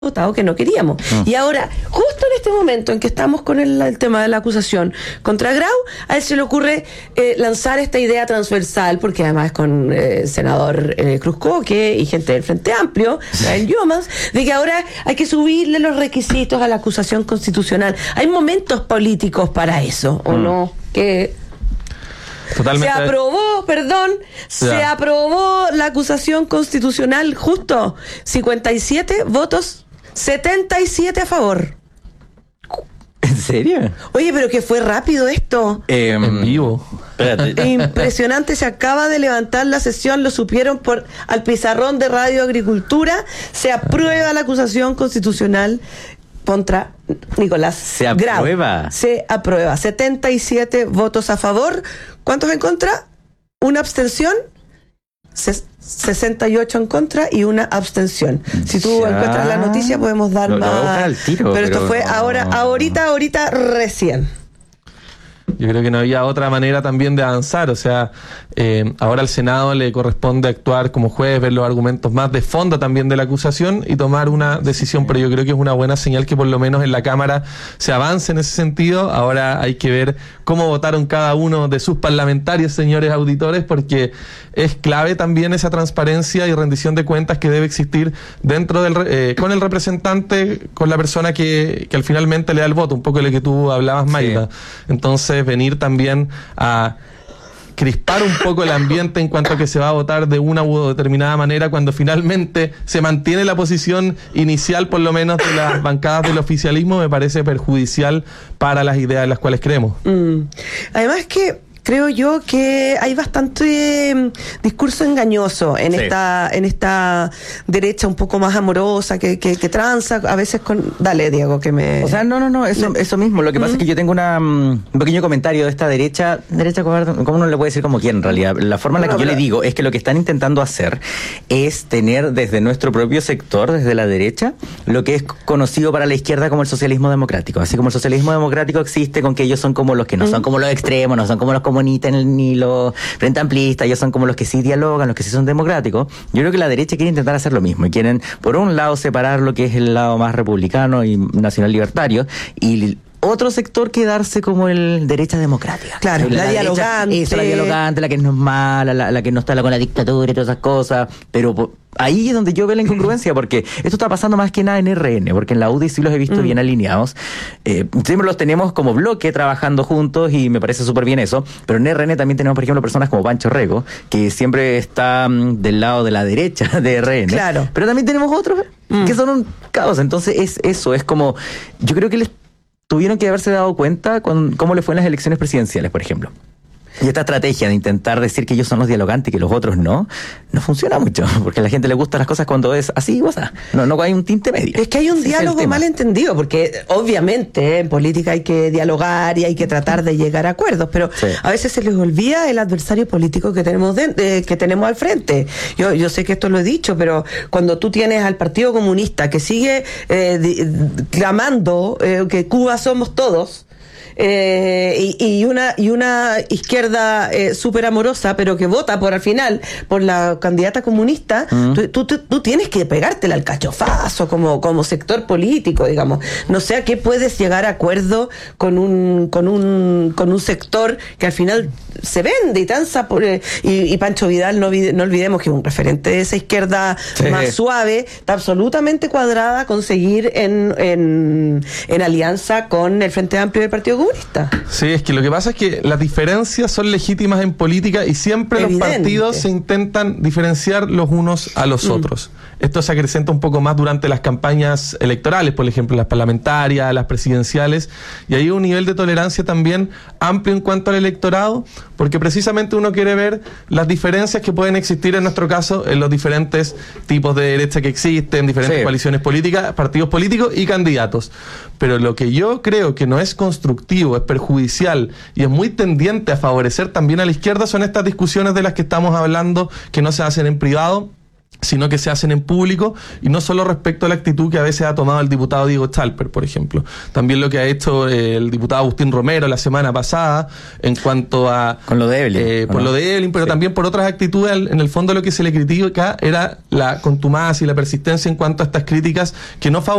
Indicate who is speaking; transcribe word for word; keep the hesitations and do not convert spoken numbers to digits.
Speaker 1: votado que no queríamos. Mm. Y ahora, justo en este momento en que estamos con el, el tema de la acusación contra Grau, a él se le ocurre eh, lanzar esta idea transversal, porque además con el eh, senador eh, Cruzcoque y gente del Frente Amplio, en Yomas, de que ahora hay que subirle los requisitos a la acusación constitucional. Hay momentos políticos para eso, ¿o mm. no? Que... Totalmente. Se aprobó, perdón, ya. se aprobó la acusación constitucional justo, cincuenta y siete votos, setenta y siete a favor.
Speaker 2: ¿En serio?
Speaker 1: Oye, pero que fue rápido esto.
Speaker 2: Eh, en vivo.
Speaker 1: Impresionante, se acaba de levantar la sesión, lo supieron por al pizarrón de Radio Agricultura, se aprueba la acusación constitucional contra Nicolás
Speaker 2: Se aprueba.
Speaker 1: Grau. Se aprueba. setenta y siete votos a favor. ¿Cuántos en contra? Una abstención. Ses- sesenta y ocho en contra y una abstención. Si tú ya encuentras la noticia podemos dar
Speaker 2: lo,
Speaker 1: más.
Speaker 2: Lo tiro,
Speaker 1: pero, pero esto fue
Speaker 2: no.
Speaker 1: ahora, ahorita, ahorita, recién.
Speaker 3: Yo creo que no había otra manera también de avanzar, o sea, eh, ahora al Senado le corresponde actuar como juez, ver los argumentos más de fondo también de la acusación y tomar una decisión, pero yo creo que es una buena señal que por lo menos en la Cámara se avance en ese sentido. Ahora hay que ver cómo votaron cada uno de sus parlamentarios, señores auditores, porque es clave también esa transparencia y rendición de cuentas que debe existir dentro del eh, con el representante, con la persona que, que al finalmente le da el voto, un poco de lo que tú hablabas, Mayra. Sí. Entonces, venir también a crispar un poco el ambiente en cuanto a que se va a votar de una u determinada manera cuando finalmente se mantiene la posición inicial, por lo menos de las bancadas del oficialismo, me parece perjudicial para las ideas en las cuales creemos.
Speaker 1: Mm. Además que creo yo que hay bastante eh, discurso engañoso en sí. esta en esta derecha un poco más amorosa que, que, que tranza a veces con... Dale, Diego, que me...
Speaker 2: O sea, no, no, no, eso, eso mismo. Lo que pasa mm. es que yo tengo una, um, un pequeño comentario de esta derecha, derecha cobarde, ¿cómo uno le puede decir como quién en realidad? La forma en la que no, yo pero... le digo es que lo que están intentando hacer es tener desde nuestro propio sector, desde la derecha, lo que es conocido para la izquierda como el socialismo democrático. Así como el socialismo democrático existe con que ellos son como los que no mm. son como los extremos, no son como los comunistas ni los frente amplistas, ellos son como los que sí dialogan, los que sí son democráticos. Yo creo que la derecha quiere intentar hacer lo mismo y quieren, por un lado, separar lo que es el lado más republicano y nacional libertario y otro sector quedarse como el derecha democrática.
Speaker 1: Claro, la, la, la dialogante.
Speaker 2: Derecha, eso, la dialogante, la que no es mala, la, la que no está con la dictadura y todas esas cosas, pero por, ahí es donde yo veo la incongruencia, porque esto está pasando más que nada en R N, porque en la U D I sí los he visto mm. bien alineados. Eh, siempre los tenemos como bloque trabajando juntos y me parece súper bien eso, pero en R N también tenemos, por ejemplo, personas como Pancho Rego, que siempre está um, del lado de la derecha de R N.
Speaker 1: Claro.
Speaker 2: Pero también tenemos otros mm. que son un caos. Entonces es eso, es como, yo creo que les tuvieron que haberse dado cuenta con cómo le fue en las elecciones presidenciales, por ejemplo. Y esta estrategia de intentar decir que ellos son los dialogantes y que los otros no, no funciona mucho, porque a la gente le gustan las cosas cuando es así, o sea, no, no hay un tinte medio.
Speaker 1: Es que hay un Ese diálogo mal entendido, porque obviamente en política hay que dialogar y hay que tratar de llegar a acuerdos, pero sí. a veces se les olvida el adversario político que tenemos de, eh, que tenemos al frente. Yo, yo sé que esto lo he dicho, pero cuando tú tienes al Partido Comunista que sigue eh, de, clamando eh, que Cuba somos todos, Eh, y, y una y una izquierda eh, súper amorosa, pero que vota por al final por la candidata comunista, uh-huh. tú, tú, tú, tú tienes que pegártela al cachofazo como, como sector político, digamos. No sé a qué puedes llegar a acuerdo con un con un con un sector que al final se vende y tanza por, eh, y, y Pancho Vidal, no, no olvidemos que es un referente de esa izquierda sí. más suave, está absolutamente cuadrada con seguir en, en, en alianza con el Frente Amplio del Partido Comunista.
Speaker 3: Sí, es que lo que pasa es que las diferencias son legítimas en política y siempre Evidente. Los partidos se intentan diferenciar los unos a los mm. otros. Esto se acrecenta un poco más durante las campañas electorales, por ejemplo, las parlamentarias, las presidenciales, y hay un nivel de tolerancia también amplio en cuanto al electorado, porque precisamente uno quiere ver las diferencias que pueden existir en nuestro caso en los diferentes tipos de derecha que existen, diferentes sí. coaliciones políticas, partidos políticos y candidatos. Pero lo que yo creo que no es constructivo, es perjudicial y es muy tendiente a favorecer también a la izquierda son estas discusiones de las que estamos hablando que no se hacen en privado, sino que se hacen en público, y no solo respecto a la actitud que a veces ha tomado el diputado Diego Chalper, por ejemplo. También lo que ha hecho eh, el diputado Agustín Romero la semana pasada en cuanto a...
Speaker 2: Con lo de Evelyn.
Speaker 3: Eh, por
Speaker 2: ¿no?
Speaker 3: lo de Evelyn, pero sí. también por otras actitudes. En el fondo lo que se le critica era la contumacia y la persistencia en cuanto a estas críticas que no favorecen